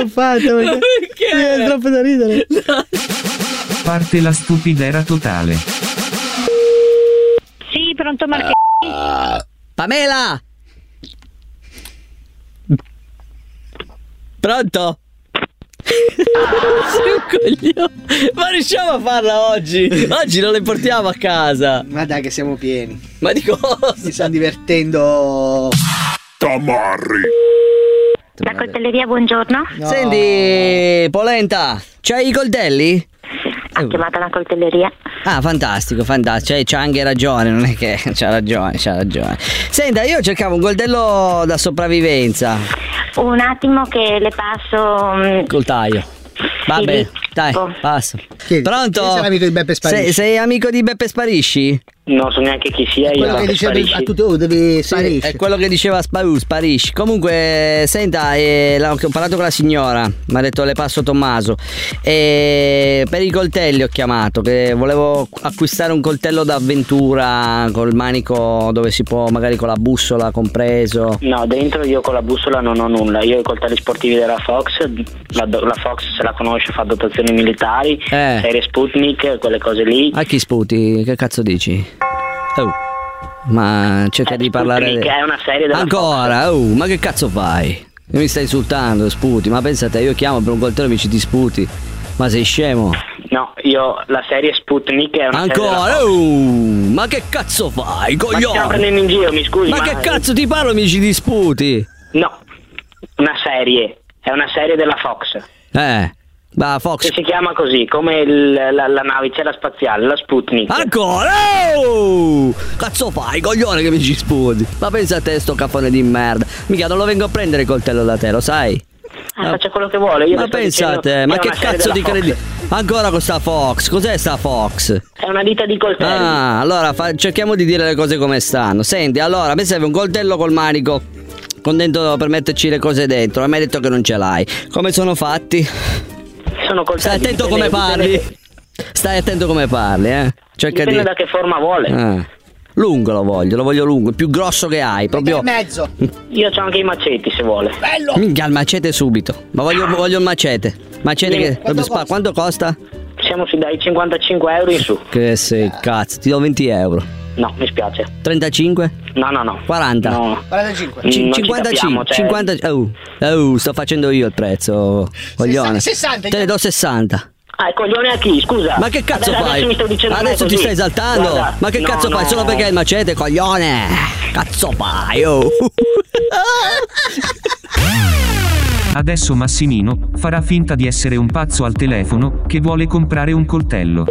l'ho fatto perché è troppo da ridere. Parte la stupidera totale. Sì, pronto Marchetti? Pamela! Pronto? Sei un coglione. Ma riusciamo a farla oggi? Oggi non le portiamo a casa. Ma dai che siamo pieni. Ma di cosa? Mi stanno divertendo. Tamarri. La coltelleria, buongiorno. No. Senti, Polenta, c'hai i coltelli? Ha chiamato la coltelleria. Ah, fantastico. C'ha anche ragione, non è che c'ha ragione. Senta, io cercavo un coltello da sopravvivenza. Un attimo che le passo. Col taglio. Vabbè, dai, passo. Pronto? Sei l'amico di Beppe Sparisci? Sei amico di Beppe Sparisci? Non so neanche chi sia io. Quello che diceva a tu devi sparisci. È quello che diceva Sparisci. Comunque, senta, ho parlato con la signora, mi ha detto le passo Tommaso. Per i coltelli ho chiamato, che volevo acquistare un coltello d'avventura col manico dove si può, magari con la bussola compreso. No, dentro io con la bussola non ho nulla. Io ho i coltelli sportivi della Fox. La Fox, se la conosce, fa dotazioni militari, serie Sputnik, quelle cose lì. A chi sputi? Che cazzo dici? Oh, ma cerca di parlare. Sputnik è una serie della ancora? Fox. Ma che cazzo fai? Mi stai insultando, sputi. Ma pensa te, io chiamo per un coltello e mi ci ti sputi. Ma sei scemo? No, la serie Sputnik è una ancora? serie della Fox. Ma che cazzo fai, coglione? Ma stiamo prendendo in giro, mi scusi. Ma che cazzo ti parlo e mi ci disputi? No, una serie. È una serie della Fox. Ma Fox. Che si chiama così, come la navicella spaziale, la Sputnik. Ancora? Oh! Cazzo fai, coglione, che mi ci sputi? Ma pensa a te, sto caffone di merda. Mica non lo vengo a prendere il coltello da te, lo sai? Faccia quello che vuole. Io ma pensa a te, ma che cazzo di credi? Ancora con sta Fox? Cos'è sta Fox? È una ditta di coltelli. Ah, allora cerchiamo di dire le cose come stanno. Senti, allora, a me serve un coltello col manico con dentro per metterci le cose dentro. E mi hai detto che non ce l'hai. Come sono fatti? Sono coltelli. Stai attento come parli. Stai attento come parli, Cerca dipende da che forma vuole. Lungo lo voglio lungo, il più grosso che hai, proprio. Mezzo. Io c'ho anche i maceti se vuole. Bello. Minchia, il macete subito. Ma voglio il macete. Macete che quanto costa? Siamo dai 55 euro in su. Che sei cazzo, ti do 20 euro. No, mi spiace. 35? No. 40? No. 45. 55. 50. Sto facendo io il prezzo, coglione. 60. Te ne do 60. Ah, il coglione a chi? Scusa. Ma che cazzo fai? Adesso mi sto dicendo adesso ti stai esaltando? Guarda, ma che cazzo fai? Solo perché hai il macete, coglione? Cazzo fai? Oh. Adesso Massimino farà finta di essere un pazzo al telefono che vuole comprare un coltello.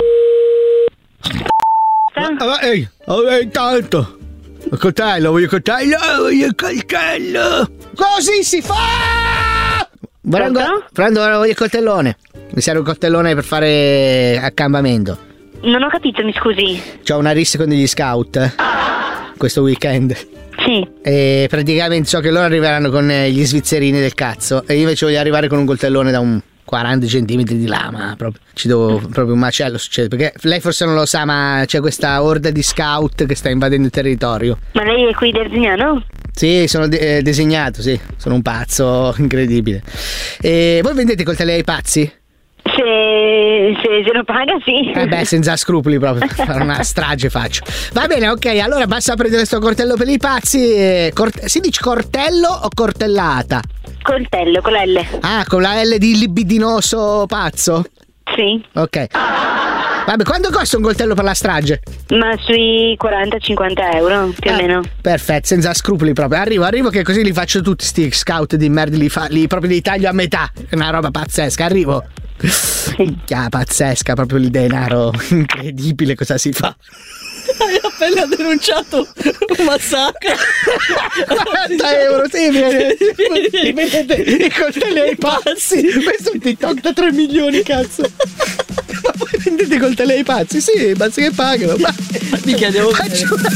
Ehi, intanto. Voglio il coltello. Così si fa! Prendo il coltellone. Mi serve un coltellone per fare accampamento. Non ho capito, mi scusi. C'ho una rissa con degli scout questo weekend. Sì. E praticamente so che loro arriveranno con gli svizzerini del cazzo. E io invece voglio arrivare con un coltellone da un 40 centimetri di lama. Ci devo proprio un macello succede. Perché lei forse non lo sa, ma c'è questa orda di scout che sta invadendo il territorio. Ma lei è qui del Zignano? Sì, sono designato, sì. Sono un pazzo incredibile. E voi vendete coltelli ai pazzi? Se lo paga, sì. Beh, senza scrupoli proprio, per fare una strage faccio. Va bene, ok, allora basta prendere sto coltello per i pazzi. Si dice coltello o coltellata? Coltello, con la L. Ah, con la L di libidinoso pazzo? Sì. Ok. Vabbè, quanto costa un coltello per la strage? Ma sui 40-50 euro, più o meno. Perfetto, senza scrupoli proprio. Arrivo che così li faccio tutti sti scout di merda, proprio li taglio a metà. È una roba pazzesca, arrivo. Pazzesca, proprio il denaro incredibile, cosa si fa? Hai appena denunciato un massacro. 40 euro, sì, vedete i coltelli ai pazzi. Questo è un TikTok da 3 milioni, cazzo. Ma voi vendete coltelli ai pazzi? Sì, basta che pagano. Mi chiedevo